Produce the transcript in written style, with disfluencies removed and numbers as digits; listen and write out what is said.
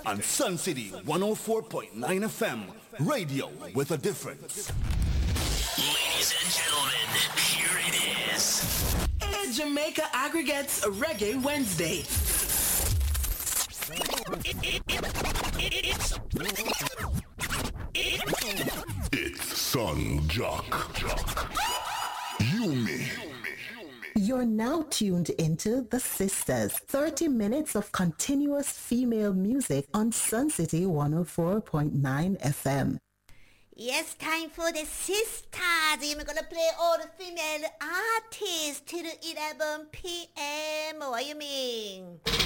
on Sun City 104.9 FM, radio with a difference. Ladies and gentlemen, here it is. It's Jamaica Aggregates Reggae Wednesday. It's Sun Jock. Yumi. You're now tuned into The Sisters, 30 minutes of continuous female music on Sun City 104.9 FM. Yes, time for the sisters. We're gonna play all the female artists till 11 p.m. What do you mean?